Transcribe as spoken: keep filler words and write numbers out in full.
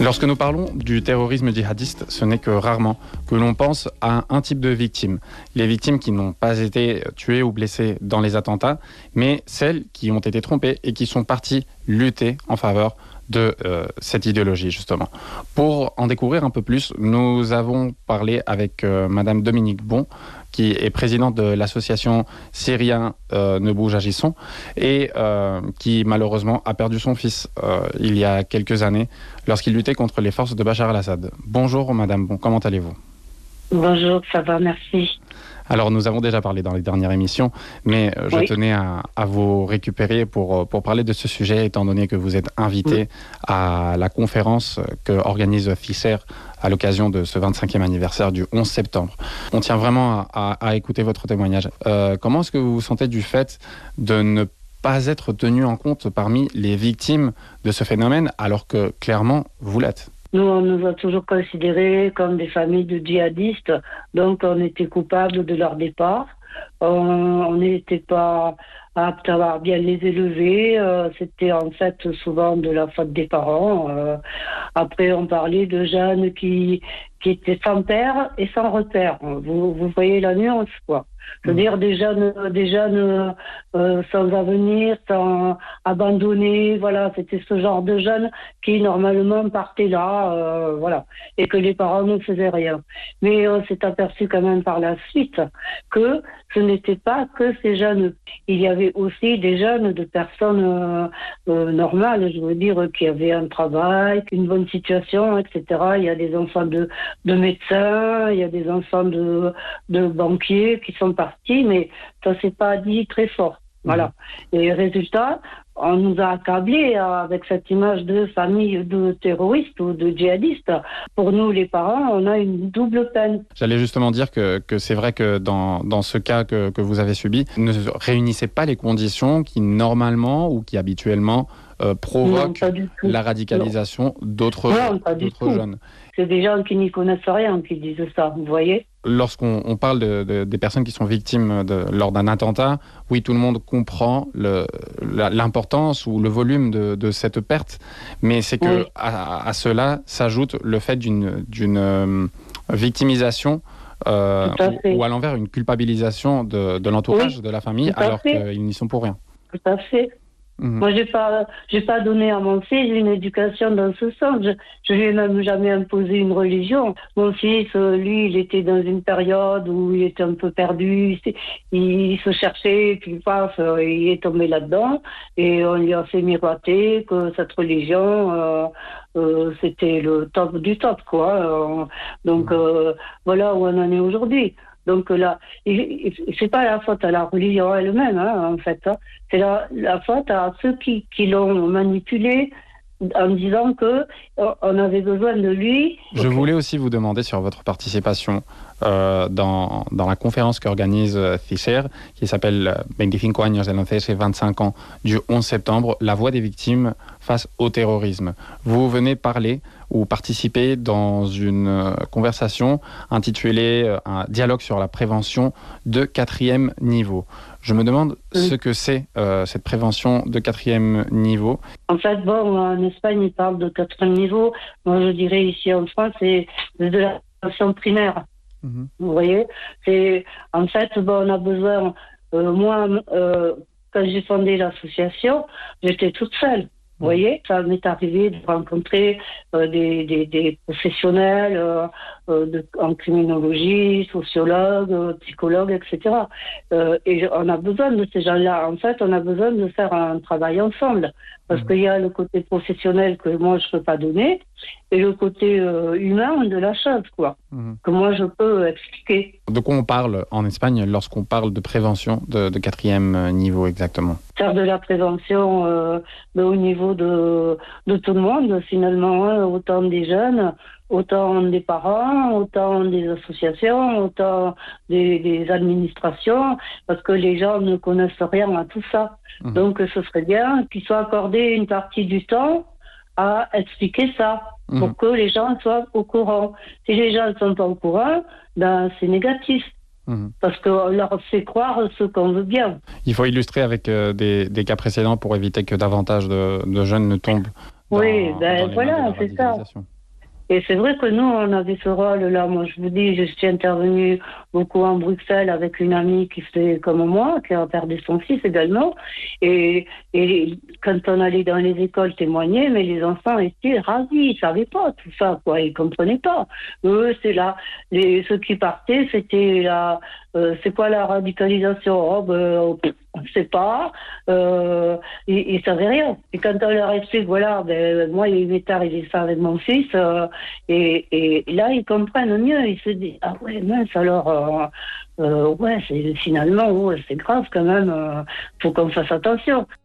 Lorsque nous parlons du terrorisme djihadiste, ce n'est que rarement que l'on pense à un type de victimes. Les victimes qui n'ont pas été tuées ou blessées dans les attentats, mais celles qui ont été trompées et qui sont parties lutter en faveur de euh, cette idéologie, justement. Pour en découvrir un peu plus, nous avons parlé avec euh, Madame Dominique Bon, qui est présidente de l'association Syriens euh, ne bouge agissons et euh, qui malheureusement a perdu son fils euh, il y a quelques années lorsqu'il luttait contre les forces de Bachar el-Assad. Bonjour Madame Bon, comment allez-vous ? Bonjour, ça va, merci. Alors nous avons déjà parlé dans les dernières émissions, mais je oui. tenais à, à vous récupérer pour, pour parler de ce sujet, étant donné que vous êtes invité oui. à la conférence que organise FISER à l'occasion de ce vingt-cinquième anniversaire du onze septembre. On tient vraiment à, à, à écouter votre témoignage. Euh, comment est-ce que vous vous sentez du fait de ne pas être tenu en compte parmi les victimes de ce phénomène, alors que clairement vous l'êtes ? Nous, on nous a toujours considérés comme des familles de djihadistes, donc on était coupables de leur départ. On n'était pas aptes à bien les élever. Euh, c'était en fait souvent de la faute des parents. Euh, après, on parlait de jeunes qui, qui étaient sans père et sans repère. Vous, vous voyez la nuance, quoi. C'est-à-dire des jeunes, des jeunes euh, sans avenir, sans abandonnés, voilà, c'était ce genre de jeunes qui normalement partaient là, euh, voilà, et que les parents ne faisaient rien. Mais on s'est aperçu quand même par la suite que ce n'était pas que ces jeunes. Il y avait aussi des jeunes de personnes euh, euh, normales, je veux dire, qui avaient un travail, une bonne situation, et cetera. Il y a des enfants de, de médecins, il y a des enfants de, de banquiers qui sont partis, mais ça s'est pas dit très fort. Voilà. Et résultat, on nous a accablés avec cette image de famille de terroristes ou de djihadistes. Pour nous, les parents, on a une double peine. J'allais justement dire que, que c'est vrai que dans, dans ce cas que, que vous avez subi, ne réunissez pas les conditions qui, normalement ou qui habituellement, euh, provoquent non, la radicalisation non. d'autres, non, d'autres jeunes. C'est des gens qui n'y connaissent rien qui disent ça, vous voyez ? Lorsqu'on on parle de, de, des personnes qui sont victimes de, lors d'un attentat, oui, tout le monde comprend le, la, l'importance ou le volume de, de cette perte, mais c'est que oui. à, à cela s'ajoute le fait d'une, d'une euh, victimisation euh, ou, ou à l'envers une culpabilisation de, de l'entourage, oui. de la famille, alors qu'ils n'y sont pour rien. Tout à fait. Mmh. Moi, j'ai pas, j'ai pas donné à mon fils une éducation dans ce sens. Je, je lui ai même jamais imposé une religion. Mon fils, lui, il était dans une période où il était un peu perdu, il, il se cherchait, puis paf, il est tombé là-dedans, et on lui a fait miroiter que cette religion, euh, euh, c'était le top du top, quoi. Euh, donc, euh, voilà où on en est aujourd'hui. Donc là, c'est pas la faute à la religion elle-même, hein, en fait. Hein. C'est la, la faute à ceux qui, qui l'ont manipulé en disant que on avait besoin de lui. Je voulais aussi vous demander sur votre participation euh, dans, dans la conférence qu'organise FISER, qui s'appelle vingt-cinq años del once S, vingt-cinq ans du onze septembre, la voix des victimes face au terrorisme. Vous venez parler ou participer dans une conversation intitulée « Un dialogue sur la prévention de quatrième niveau ». Je me demande oui. ce que c'est euh, cette prévention de quatrième niveau. En fait, bon, en Espagne, ils parlent de quatrième niveau. Moi, je dirais ici en France, c'est de la prévention primaire. Mm-hmm. Vous voyez, c'est en fait, bon, on a besoin. Euh, moi, euh, quand j'ai fondé l'association, j'étais toute seule. Vous voyez, ça m'est arrivé de rencontrer euh, des, des, des professionnels euh, euh, de, en criminologie, sociologues, euh, psychologues, et cetera. Euh, et on a besoin de ces gens-là. En fait, on a besoin de faire un travail ensemble. Parce mmh. qu'il y a le côté professionnel que moi, je ne peux pas donner, et le côté euh, humain de la chose, quoi, mmh. que moi, je peux expliquer. De quoi on parle en Espagne lorsqu'on parle de prévention de, de quatrième niveau exactement ? Faire de la prévention euh, au niveau de, de tout le monde, finalement, hein, autant des jeunes, autant des parents, autant des associations, autant des, des administrations, parce que les gens ne connaissent rien à tout ça. Mmh. Donc, ce serait bien qu'il soit accordé une partie du temps à expliquer ça, mmh. pour que les gens soient au courant. Si les gens ne sont pas au courant, ben, c'est négatif. Mmh. Parce qu'on leur fait croire ce qu'on veut bien. Il faut illustrer avec euh, des, des cas précédents pour éviter que davantage de, de jeunes ne tombent dans, oui, ben dans les voilà, mains de la c'est ça. Et c'est vrai que nous, on avait ce rôle-là. Moi, je vous dis, je suis intervenue beaucoup en Bruxelles avec une amie qui fait comme moi, qui a perdu son fils également. Et, et quand on allait dans les écoles témoigner, mais les enfants étaient ravis, ils savaient pas tout ça, quoi. Ils comprenaient pas. Eux, c'est là, les, ceux qui partaient, c'était la, euh, c'est quoi la radicalisation? Oh, ben, on ne sait pas. Euh, ils, ils savaient rien. Et quand on leur explique, voilà, ben, moi, il m'est arrivé ça avec mon fils, euh, et, et là, ils comprennent mieux. Ils se disent, ah ouais, mince, alors, euh, euh, ouais, c'est, finalement, ouais, c'est grave quand même. Euh, faut qu'on fasse attention.